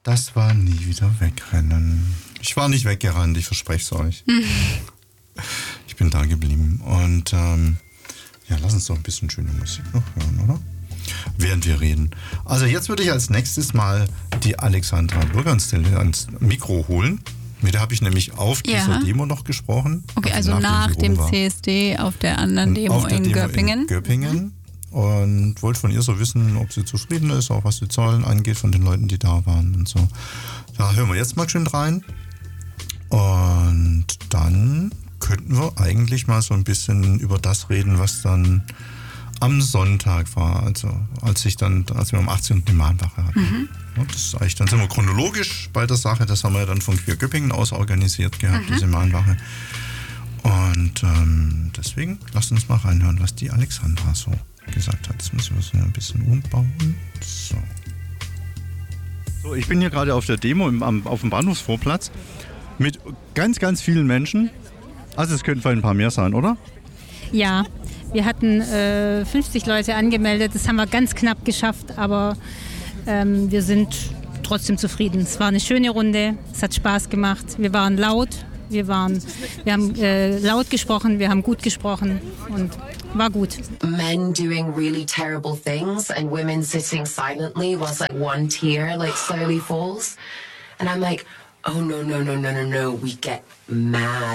Das war nie wieder wegrennen. Ich war nicht weggerannt, ich verspreche es euch. Ich bin da geblieben. Und lass uns doch ein bisschen schöne Musik noch hören, oder? Während wir reden. Also jetzt würde ich als nächstes mal die Alexandra Bürger ans Mikro holen. Mit der habe ich nämlich auf dieser Demo noch gesprochen. Okay, also nach dem CSD auf der anderen Demo in Göppingen. Und wollte von ihr so wissen, ob sie zufrieden ist, auch was die Zahlen angeht von den Leuten, die da waren und so. Da hören wir jetzt mal schön rein. Und dann könnten wir eigentlich mal so ein bisschen über das reden, was dann am Sonntag war, also als wir am 18. die Mahnwache hatten. Und das ist eigentlich, dann sind wir chronologisch bei der Sache, das haben wir ja dann von Queer Göppingen aus organisiert gehabt, diese Mahnwache. Und deswegen lasst uns mal reinhören, was die Alexandra so gesagt hat. Jetzt müssen wir es ein bisschen umbauen. So, ich bin hier gerade auf der Demo auf dem Bahnhofsvorplatz mit ganz, ganz vielen Menschen. Also es könnten vielleicht ein paar mehr sein, oder? Ja, wir hatten 50 Leute angemeldet. Das haben wir ganz knapp geschafft, aber wir sind trotzdem zufrieden. Es war eine schöne Runde, es hat Spaß gemacht. Wir waren laut, wir haben laut gesprochen, wir haben gut gesprochen und war gut. Men doing really terrible things and women sitting silently whilst like one tear like slowly falls. And I'm like, oh no, we get mad.